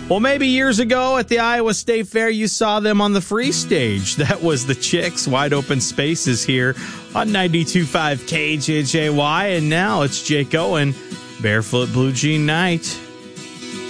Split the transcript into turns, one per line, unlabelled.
Well, maybe years ago at the Iowa State Fair, you saw them on the free stage. That was the Chicks, Wide Open Spaces here on 92.5 KJJY. And now it's Jake Owen, Barefoot Blue Jean Night.